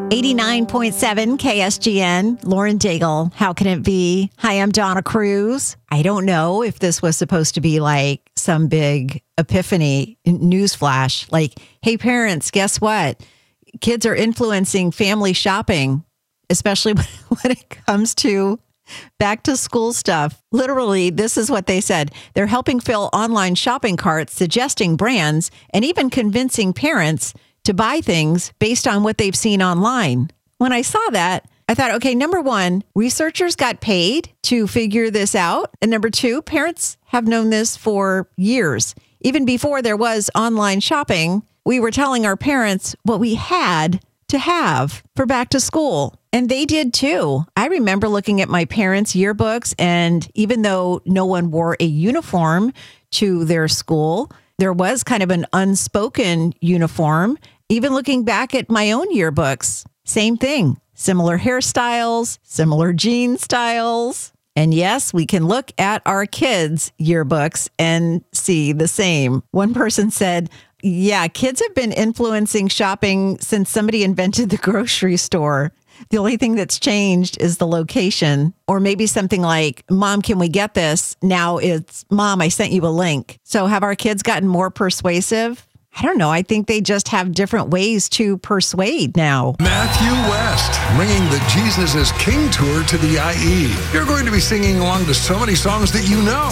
89.7 KSGN, Lauren Daigle. How can it be? Hi, I'm Donna Cruz. I don't know if this was supposed to be like some big epiphany newsflash. Like, hey, parents, guess what? Kids are influencing family shopping, especially when it comes to back to school stuff. Literally, this is what they said. They're helping fill online shopping carts, suggesting brands, and even convincing parents to buy things based on what they've seen online. When I saw that, I thought, okay, number one, researchers got paid to figure this out. And number two, parents have known this for years. Even before there was online shopping, we were telling our parents what we had to have for back to school. And they did too. I remember looking at my parents' yearbooks, and even though no one wore a uniform to their school, there was kind of an unspoken uniform. Even looking back at my own yearbooks, same thing. Similar hairstyles, similar jean styles. And yes, we can look at our kids' yearbooks and see the same. One person said, yeah, kids have been influencing shopping since somebody invented the grocery store. The only thing that's changed is the location. Or maybe something like, Mom, can we get this? Now it's, Mom, I sent you a link. So have our kids gotten more persuasive? I don't know. I think they just have different ways to persuade now. Matthew West, bringing the Jesus is King tour to the IE. You're going to be singing along to so many songs that you know.